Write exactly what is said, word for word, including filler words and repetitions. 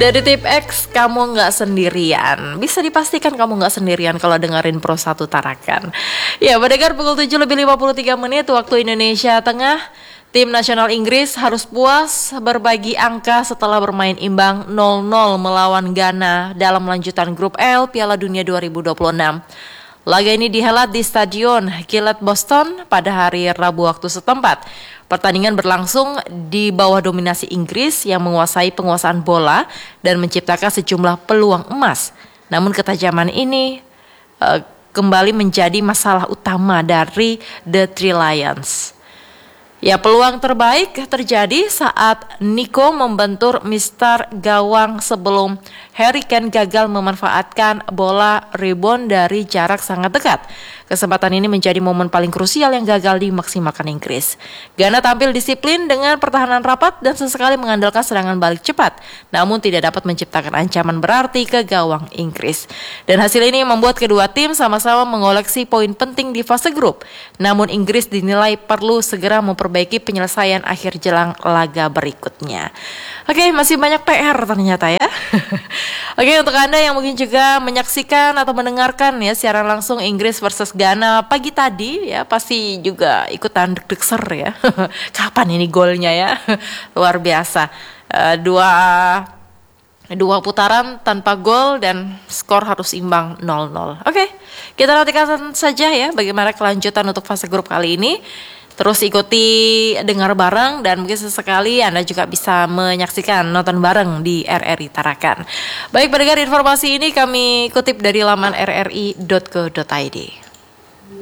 Dari Tip X, kamu nggak sendirian. Bisa dipastikan kamu nggak sendirian kalau dengerin Pro satu Tarakan. Ya, mendengar pukul tujuh lebih lima puluh tiga menit waktu Indonesia Tengah. Tim nasional Inggris harus puas berbagi angka setelah bermain imbang nol nol melawan Ghana dalam lanjutan grup L Piala Dunia dua ribu dua puluh enam. Laga ini dihelat di Stadion Gillette Boston pada hari Rabu waktu setempat. Pertandingan berlangsung di bawah dominasi Inggris yang menguasai penguasaan bola dan menciptakan sejumlah peluang emas. Namun ketajaman ini uh, kembali menjadi masalah utama dari The Three Lions. Ya, peluang terbaik terjadi saat Nico membentur mister gawang sebelum Harry Kane gagal memanfaatkan bola rebound dari jarak sangat dekat. Kesempatan ini menjadi momen paling krusial yang gagal dimaksimalkan Inggris. Ghana tampil disiplin dengan pertahanan rapat dan sesekali mengandalkan serangan balik cepat, namun tidak dapat menciptakan ancaman berarti ke gawang Inggris. Dan hasil ini membuat kedua tim sama-sama mengoleksi poin penting di fase grup. Namun Inggris dinilai perlu segera memperbaiki penyelesaian akhir jelang laga berikutnya. Oke, masih banyak P R ternyata ya. Oke, untuk Anda yang mungkin juga menyaksikan atau mendengarkan ya siaran langsung Inggris versus Ghana pagi tadi ya, pasti juga ikutan deg-degser ya. Kapan ini golnya ya? Luar biasa. Uh, dua dua putaran tanpa gol dan skor harus imbang nol nol. Oke, kita nantikan saja ya bagaimana kelanjutan untuk fase grup kali ini. Terus ikuti, dengar bareng, dan mungkin sesekali Anda juga bisa menyaksikan, nonton bareng di R R I Tarakan. Baik, pendengar, informasi ini kami kutip dari laman r r i dot co dot i d.